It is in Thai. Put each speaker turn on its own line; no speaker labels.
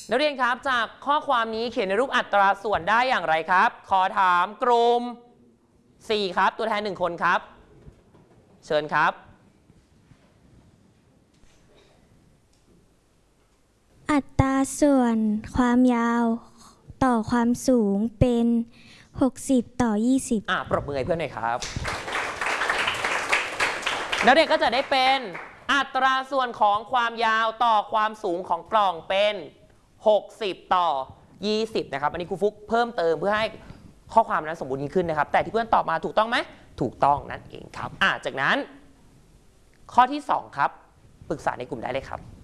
นักเรียนครับจากข้อความนี้เขียนในรูปอัตราส่วนได้อย่างไรครับขอถามกลุ่ม4ครับตัวแทน1คนครับเชิญครับ
อัตราส่วนความยาวต่อความสูงเป็น60 ต่อ 20
ปรบมือให้เพื่อนหน่อยครับนักเรียนก็จะได้เป็นอัตราส่วนของความยาวต่อความสูงของกล่องเป็น60 ต่อ 20นะครับอันนี้ครูฟุกเพิ่มเติมเพื่อให้ข้อความนั้นสมบูรณ์ยิ่งขึ้นนะครับแต่ที่เพื่อนตอบมาถูกต้องไหมถูกต้องนั่นเองครับจากนั้นข้อที่2ครับปรึกษาในกลุ่มได้เลยครับ